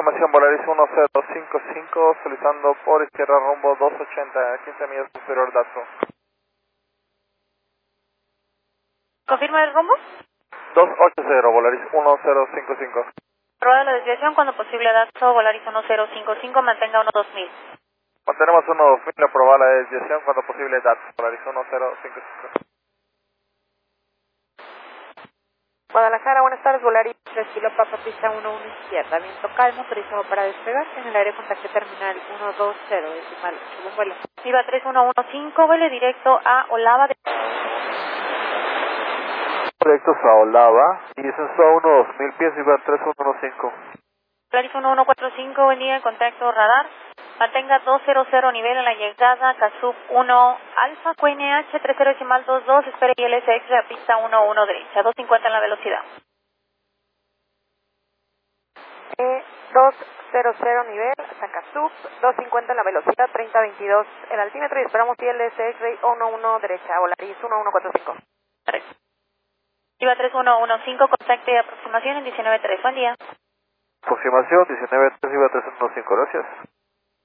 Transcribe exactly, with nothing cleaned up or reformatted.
confirmación, Volaris uno cero cinco cinco, solicitando por izquierda rumbo doscientos ochenta, quince millas superior Datsun. ¿Confirma el rumbo? doscientos ochenta, Volaris uno cero cinco cinco. Prueba de la desviación cuando posible Datsun, Volaris uno cero cinco cinco, mantenga uno dos mil. Mantenemos uno dos mil, aprobar la desviación cuando posible Datsun, Volaris uno cero cinco cinco. Guadalajara, buenas tardes, Volaris tres kilo Papa, pista uno uno izquierda, viento calmo, autorizado para despegar, en el área contacto terminal ciento veinte, decimal ocho, buen vuelo. Viva tres uno uno cinco, vuele directo a Olava de... Directos a Olava, y descenso a uno dos mil pies, Viva tres uno uno cinco. Volaris uno uno cuatro cinco, buen día, contacto radar, mantenga doscientos nivel en la llegada, Casup uno Alfa, Q N H treinta decimal veintidós, espere I L S X a pista uno uno derecha, doscientos cincuenta en la velocidad. Eh, doscientos nivel, Zacasup, doscientos cincuenta en la velocidad, treinta veintidós el altímetro y esperamos I L S X uno uno derecha, Volaris uno uno cuatro cinco. Viva tres uno uno cinco, contacte de aproximación en diecinueve tres, buen día. Aproximación diecinueve tres, Viva tres uno cinco, gracias.